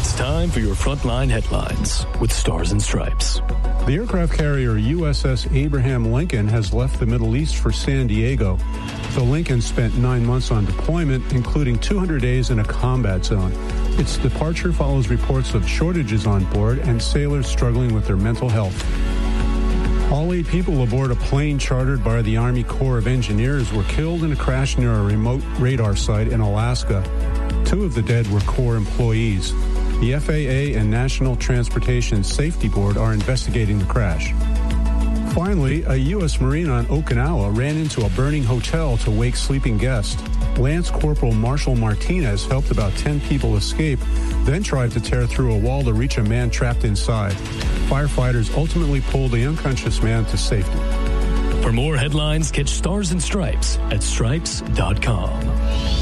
It's time for your Frontline Headlines with Stars and Stripes. The aircraft carrier USS Abraham Lincoln has left the Middle East for San Diego. The Lincoln spent 9 months on deployment, including 200 days in a combat zone. Its departure follows reports of shortages on board and sailors struggling with their mental health. All 8 people aboard a plane chartered by the Army Corps of Engineers were killed in a crash near a remote radar site in Alaska. 2 of the dead were Corps employees. The FAA and National Transportation Safety Board are investigating the crash. Finally, a U.S. Marine on Okinawa ran into a burning hotel to wake sleeping guests. Lance Corporal Marshall Martinez helped about 10 people escape, then tried to tear through a wall to reach a man trapped inside. Firefighters ultimately pulled the unconscious man to safety. For more headlines, catch Stars and Stripes at stripes.com.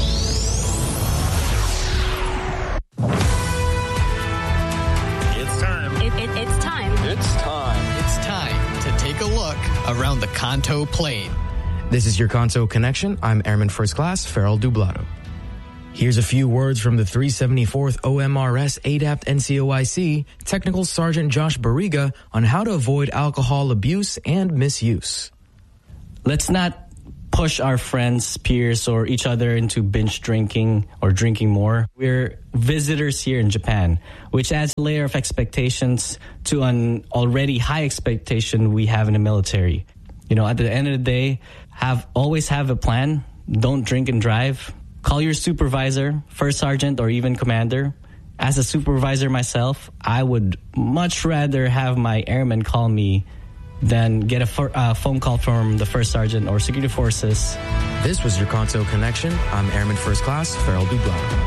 It's time to take a look around the Kanto Plain. This is your Kanto Connection. I'm Airman First Class Farrell Dublado. Here's a few words from the 374th OMRS ADAPT NCOIC Technical Sergeant Josh Barriga on how to avoid alcohol abuse and misuse. Let's not push our friends, peers, or each other into binge drinking or drinking more. We're visitors here in Japan, which adds a layer of expectations to an already high expectation we have in the military. You know, at the end of the day, always have a plan. Don't drink and drive. Call your supervisor, first sergeant, or even commander. As a supervisor myself, I would much rather have my airmen call me than get a phone call from the first sergeant or security forces. This was your Kanto Connection. I'm Airman First Class Farrell Dublado.